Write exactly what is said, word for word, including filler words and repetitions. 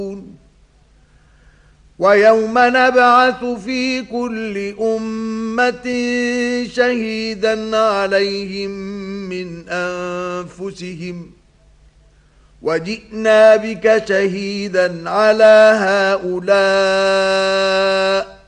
ويوم نبعث في كل أمة شهيدا عليهم من أنفسهم وجئنا بك شهيدا على هؤلاء